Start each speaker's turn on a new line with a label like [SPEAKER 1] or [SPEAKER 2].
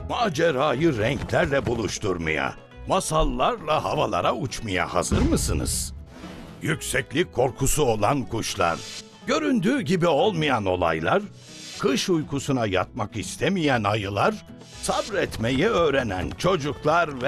[SPEAKER 1] Macerayı renklerle buluşturmaya, masallarla havalara uçmaya hazır mısınız? Yükseklik korkusu olan kuşlar, göründüğü gibi olmayan olaylar, kış uykusuna yatmak istemeyen ayılar, sabretmeyi öğrenen çocuklar ve